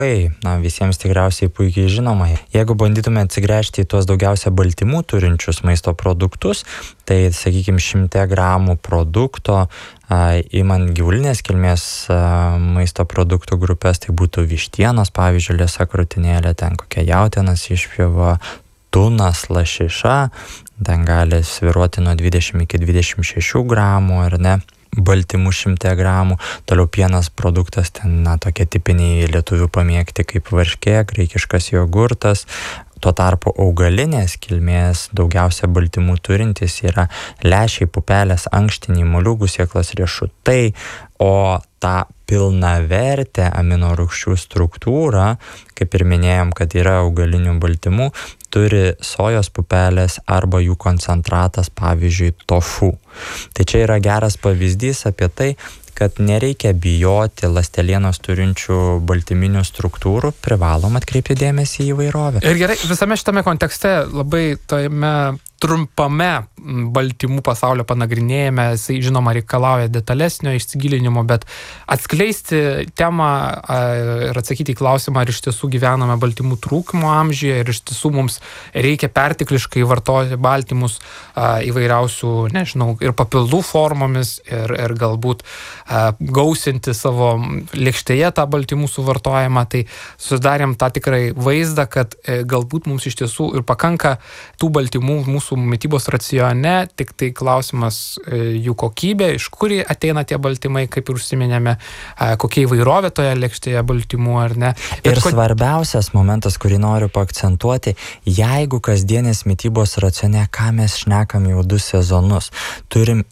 Visiems tikriausiai puikiai žinoma. Jeigu bandytume atsigręžti į tuos daugiausia baltymų turinčius maisto produktus, tai, sakykime, 100 gramų produkto, imant gyvulinės kilmės maisto produktų grupės, tai būtų vištienos, pavyzdžiui, liesa krūtinėlė, ten kokia jautienos išpjova, tunas, lašiša, ten gali svyruoti nuo 20 iki 26 gramų, ar ne? Baltymų 100 gramų, toliau pienas produktas, ten tokie tipiniai lietuvių pamėgti kaip varškė, graikiškas jogurtas. Tuo tarpu augalinės kilmės daugiausia baltymų turintys yra lęšiai, pupelės, ankštiniai, moliūgų sėklos, riešutai, o tą pilnavertę aminorūgščių struktūrą, kaip ir minėjom, kad yra augalinių baltymų, turi sojos pupelės arba jų koncentratas, pavyzdžiui, tofu. Tai čia yra geras pavyzdys apie tai, kad nereikia bijoti ląstelienos turinčių baltyminių struktūrų, privalom atkreipti dėmesį į įvairovę. Ir gerai, visame šitame kontekste labai tojame trumpame baltymų pasaulio panagrinėjime, jisai žinoma reikalauja detalesnio išsigilinimo, bet atskleisti temą ir atsakyti į klausimą, ar iš tiesų gyvename baltymų trūkumo amžiuje ir iš tiesų mums reikia pertekliškai vartoti baltymus įvairiausių, nežinau, ir papildų formomis ir galbūt gausinti savo lėkštėje tą baltymų suvartojimą, tai susidarėm tą tikrai vaizdą, kad galbūt mums iš tiesų ir pakanka tų baltymų mūsų mitybos racione, tik tai klausimas jų kokybė, iš kur ateina tie baltymai, kaip ir užsiminėme, kokia įvairovė toje lėkštėje baltymų, ar ne. Ir svarbiausias momentas, kurį noriu paakcentuoti, jeigu kasdienės mitybos racione, ką mes šnekam jau 2 sezonus, turim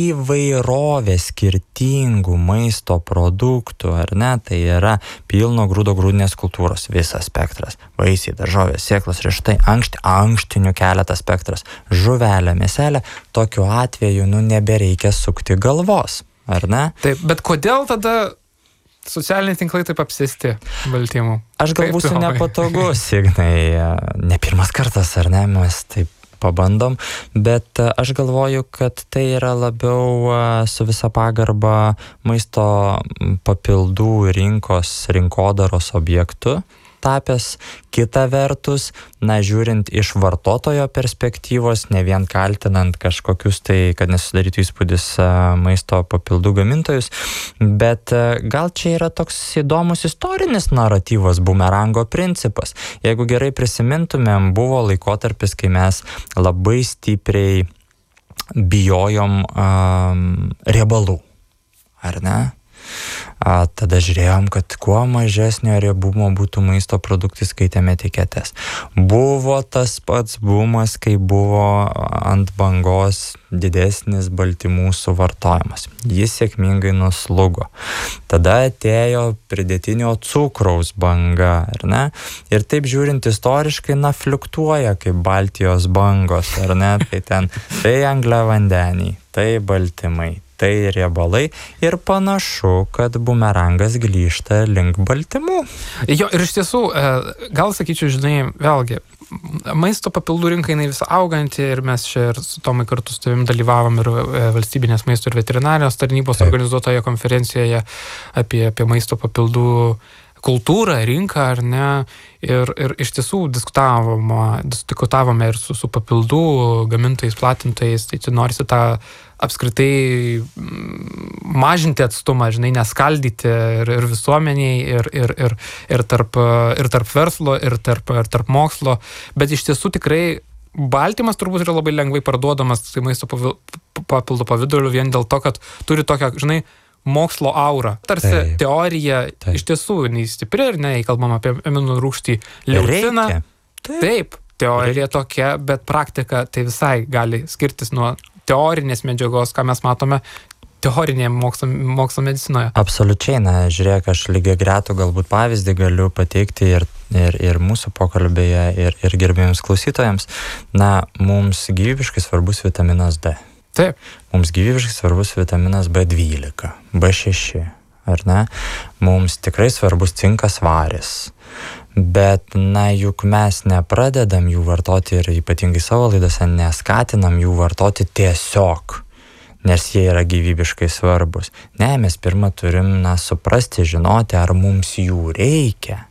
įvairovė skirtingų maisto produktų, ar ne, tai yra pilno grūdo grūdinės kultūros visas spektras, vaisiai, daržovės, sėklos, riešutai, ankštinių keletas spektras, žuvelė, mėselė, tokiu atveju nebereikia sukti galvos, ar ne? Taip, bet kodėl tada socialiniai tinklai taip apsėsti baltymų? Aš gal būsiu nepatogus, Ignai, ne pirmas kartas, ar ne, mes taip pabandom, bet aš galvoju, kad tai yra labiau su visa pagarba maisto papildų rinkodaros objektu tapęs. Kita vertus, žiūrint iš vartotojo perspektyvos, ne vien kaltinant kažkokius tai, kad nesudarytų įspūdis maisto papildų gamintojus, bet gal čia yra toks įdomus istorinis naratyvas, bumerango principas. Jeigu gerai prisimintumėm, buvo laikotarpis, kai mes labai stipriai bijojom riebalų, ar ne? Tada žiūrėjom, kad kuo mažesnio riebumo būtų maisto produktai, skaitėme etiketes. Buvo tas pats bumas, kai buvo ant bangos didesnis baltymų suvartojimas. Jis sėkmingai nuslūgo. Tada atėjo pridėtinio cukraus banga, ar ne? Ir taip žiūrint istoriškai, fliuktuoja kaip Baltijos bangos, ar ne? Tai ten tai angliavandeniai, tai baltymai, tai riebalai ir panašu, kad bumerangas grįžta link baltymų. Jo, ir iš tiesų, gal sakyčiau, žinai, vėlgi, maisto papildų rinka jinai vis auganti ir mes čia ir su Tomai kartu su tavim dalyvavom ir valstybinės maisto ir veterinarijos tarnybos organizuotoje konferencijoje apie maisto papildų kultūrą, rinką, ar ne, ir iš tiesų diskutavome ir su papildų gamintojais, platintojais, tai čia norisi tą apskritai mažinti atstumą, žinai, neskaldyti ir visuomeniai, ir tarp verslo, ir tarp mokslo, bet iš tiesų tikrai baltymas turbūt yra labai lengvai parduodamas maisto papildų pavidalu vien dėl to, kad turi tokią, žinai, mokslo aurą. Tarsi teorija iš tiesų stipri ir kalbam apie aminorūgštį leuciną. Taip, teorija tokia, bet praktika tai visai gali skirtis nuo teorinės medžiagos, ką mes matome teorinėje mokslo medicinoje. Absoliučiai, žiūrėk, aš lygiai gretų galbūt pavyzdį galiu pateikti ir mūsų pokalbėje, ir gerbėjams klausytojams. Mums gyvybiškai svarbus vitaminas D. Taip. Mums gyvybiškai svarbus vitaminas B12, B6, ar ne? Mums tikrai svarbus cinkas, varis. Bet, juk mes nepradedam jų vartoti ir ypatingai savo laidose neskatinam jų vartoti tiesiog, nes jie yra gyvybiškai svarbus. Ne, mes pirmą turim, suprasti, žinoti, ar mums jų reikia.